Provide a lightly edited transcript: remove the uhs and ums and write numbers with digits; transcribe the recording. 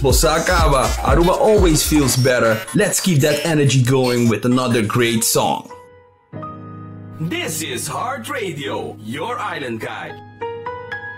Bossa acaba, Aruba always feels better. Let's keep that energy going with another great song. This is Heart Radio, your island guide.